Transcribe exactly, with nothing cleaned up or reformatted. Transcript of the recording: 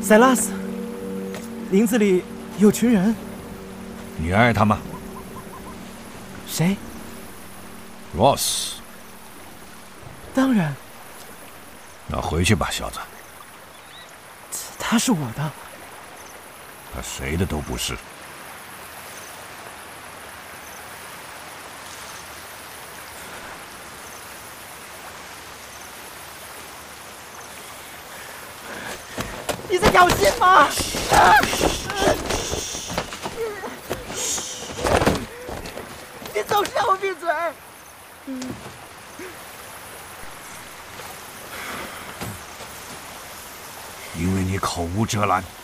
塞拉斯，林子里有群人。 你爱他吗？ 谁 ？Ross。 当然。 那回去吧，小子。 他是我的。 他谁的都不是。 你在挑衅吗？啊！你总是让我闭嘴。 因为你口无遮拦。